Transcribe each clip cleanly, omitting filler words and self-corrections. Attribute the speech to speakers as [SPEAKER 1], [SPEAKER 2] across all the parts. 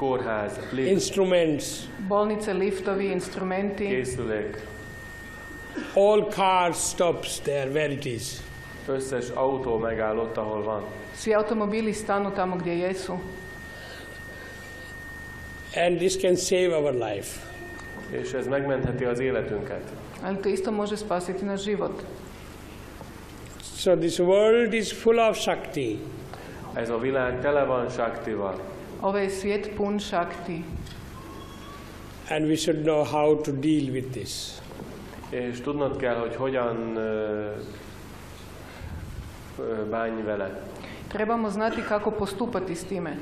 [SPEAKER 1] kórház, lift,
[SPEAKER 2] instruments,
[SPEAKER 3] bolnice, liftovi, instrumenti,
[SPEAKER 1] készülék,
[SPEAKER 2] all cars stops there where it is.
[SPEAKER 1] összes autó megáll ott, ahol van.
[SPEAKER 3] svi automobili stanu tamo gdje jesu.
[SPEAKER 2] And this can save our life.
[SPEAKER 1] És ez megmentheti az életünket.
[SPEAKER 3] Ali to isto može spasiti naš život.
[SPEAKER 2] So this world is full of Shakti.
[SPEAKER 1] Ez a világ tele van Shaktival.
[SPEAKER 3] Ovaj je svijet pun Shakti.
[SPEAKER 2] And we should know how to deal with this.
[SPEAKER 1] És tudnod kell, hogy hogyan bánj vele.
[SPEAKER 3] Trebamo znati kako postupati s time.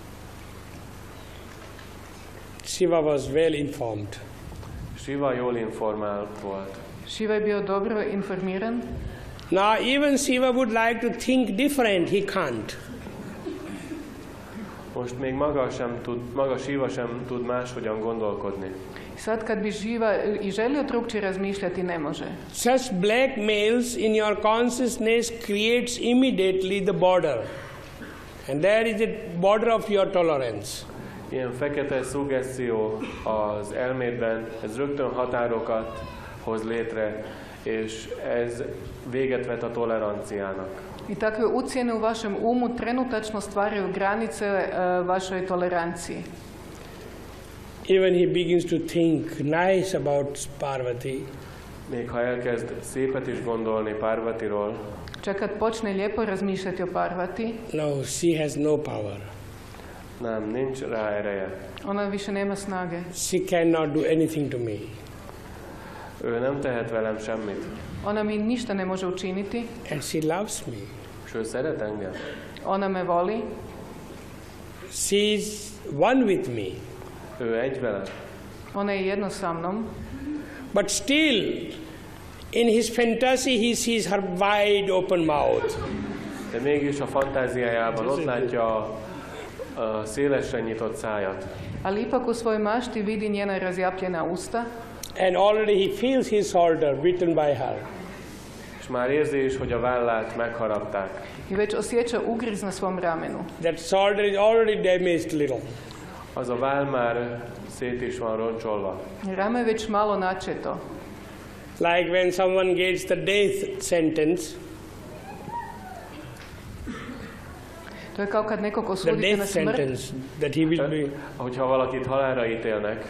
[SPEAKER 2] Shiva was well informed.
[SPEAKER 1] Shiva jól informált volt.
[SPEAKER 3] Shiva je bio dobro informiran.
[SPEAKER 2] Now even Shiva would like to think different, he can't.
[SPEAKER 1] Most még maga Shiva sem tud máshogyan gondolkodni.
[SPEAKER 3] Sad kad bi Shiva i želio drugčije razmišljati, ne može.
[SPEAKER 2] Such blackmails in your consciousness creates immediately the border. And there is the border of your tolerance.
[SPEAKER 1] Ilyen fekete szuggesztió az elmédben, ez rögtön határokat hoz létre, és ez véget vet a tolerancijának.
[SPEAKER 3] I takve ucjene u vašem umu trenutačno stvaraju granice vašoj toleranciji.
[SPEAKER 2] Even he begins to think nice about Parvati.
[SPEAKER 1] Még ha elkezd szépet is gondolni Parvatiról,
[SPEAKER 3] Čak kad počne lijepo razmišljati o Parvati,
[SPEAKER 2] no, she has no power.
[SPEAKER 1] nem, nincs rá ereje.
[SPEAKER 3] ona više nema snage.
[SPEAKER 2] She cannot do anything to me.
[SPEAKER 1] Ő nem tehet velem semmit.
[SPEAKER 3] Ona mi ništa ne može učiniti.
[SPEAKER 2] And she loves me.
[SPEAKER 1] És ő szeret engem.
[SPEAKER 3] Ona me voli.
[SPEAKER 2] She is one with me.
[SPEAKER 1] Ő egy velem.
[SPEAKER 3] Ona je jedno sa mnom.
[SPEAKER 2] But still, in his fantasy, he sees her wide open mouth.
[SPEAKER 1] De mégis a fantáziájában ott látja a szélesre nyitott szájat.
[SPEAKER 3] Ali ipak u svojoj mašti vidi njena razjapljena usta.
[SPEAKER 2] And already he feels his shoulder beaten by her.
[SPEAKER 1] És már érzi is, hogy a vállát megharapták.
[SPEAKER 3] I već osjeća ugriz na svom ramenu.
[SPEAKER 2] That shoulder is already damaged little.
[SPEAKER 1] Az a váll már szét is van roncsolva.
[SPEAKER 3] Rame je već malo načeto.
[SPEAKER 2] Like when someone gets the death sentence,
[SPEAKER 3] To je kao kad nekog
[SPEAKER 2] the
[SPEAKER 3] osudite na
[SPEAKER 2] death
[SPEAKER 3] smrt.
[SPEAKER 2] sentence that he will be.
[SPEAKER 1] Hogyha valakit halálra ítélnek,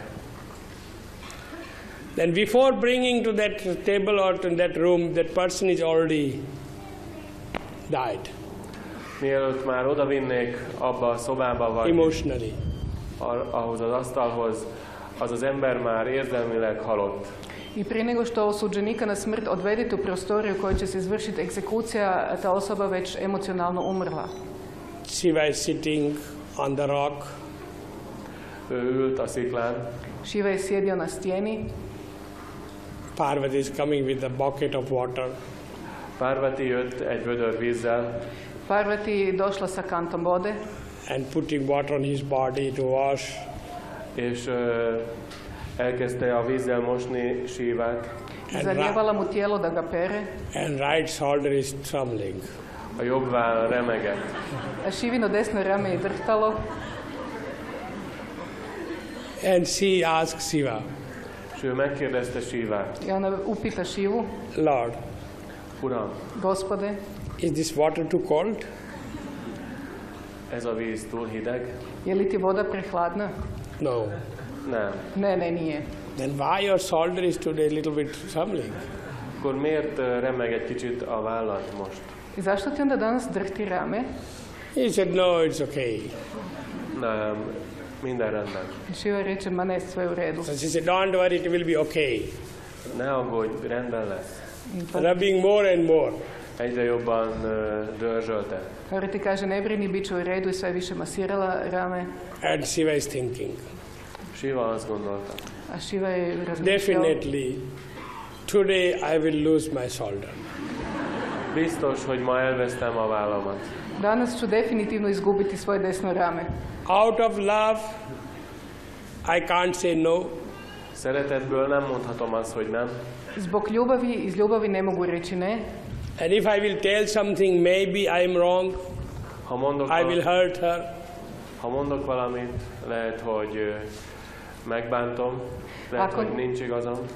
[SPEAKER 2] Then before bringing to that table or to that room, that person is already died
[SPEAKER 1] mielőtt már odavinnék abba a szobába, vagy
[SPEAKER 2] emotionally.
[SPEAKER 1] ahhoz az asztalhoz, az az ember már érzelmileg halott.
[SPEAKER 3] I prije nego što osuđenika na smrt odvedete u prostoriju u kojoj će se izvršiti egzekucija, ta osoba već emocionalno umrla.
[SPEAKER 2] Shiva is sitting on the rock.
[SPEAKER 1] Ő ült a sziklán,
[SPEAKER 3] Shiva je sjedio na stijeni.
[SPEAKER 2] Parvati is coming with a bucket of water.
[SPEAKER 1] Parvati jött egy vödör vízzel,
[SPEAKER 3] Parvati došla sa kantom vode
[SPEAKER 2] And putting water on his body to wash.
[SPEAKER 1] és elkezdte a vízzel mosni Shivát.
[SPEAKER 3] i zalijevala mu tijelo da ga pere.
[SPEAKER 2] And right shoulder is trembling.
[SPEAKER 1] A jobb váll remegett.
[SPEAKER 3] A Shivino desno rame je drhtalo.
[SPEAKER 2] And she asks Shiva,
[SPEAKER 1] És ő megkérdezte Shivát,
[SPEAKER 3] I ona upita Shivu,
[SPEAKER 2] Lord,
[SPEAKER 1] Uram,
[SPEAKER 2] Gospode, is this water too cold?
[SPEAKER 1] ez a víz túl hideg?
[SPEAKER 3] Je li ti voda prehladna?
[SPEAKER 2] No.
[SPEAKER 1] Nem.
[SPEAKER 3] Ne, nije.
[SPEAKER 2] Then why your shoulder is today a little bit trembling?
[SPEAKER 1] Akkor miért remeg egy kicsit a vállat most?
[SPEAKER 3] I zašto ti onda danas drhti rame?
[SPEAKER 2] He said, no, it's okay.
[SPEAKER 1] Nem, minden rendben.
[SPEAKER 3] Shiva reče, ma ne, sve u redu.
[SPEAKER 2] So she said, don't worry, it will be okay.
[SPEAKER 1] Ne aggódj, rendben lesz.
[SPEAKER 2] Rubbing more and more.
[SPEAKER 1] Egyre jobban dörzsölte.
[SPEAKER 3] Parvati kaže, ne brini, bit će u redu, i sve više masirala rame.
[SPEAKER 2] And Shiva is thinking,
[SPEAKER 1] Shiva azt gondolta.
[SPEAKER 3] A Shiva je razmišljao,
[SPEAKER 2] definitely, today I will lose my shoulder.
[SPEAKER 1] Biztos, hogy ma elvesztem a vállamat.
[SPEAKER 3] danas ću definitivno izgubiti svoje desno rame.
[SPEAKER 2] Out of love, I can't say no.
[SPEAKER 1] Szeretetből nem mondhatom azt, hogy nem.
[SPEAKER 3] Zbog ljubavi, iz ljubavi ne mogu reći ne.
[SPEAKER 2] And if I will tell something, maybe I am wrong.
[SPEAKER 1] Ha mondok,
[SPEAKER 2] I will hurt her.
[SPEAKER 1] Ha mondok valamit, lehet, hogy megbántom, lehet,
[SPEAKER 3] Akkor-
[SPEAKER 1] hogy nincs igazam,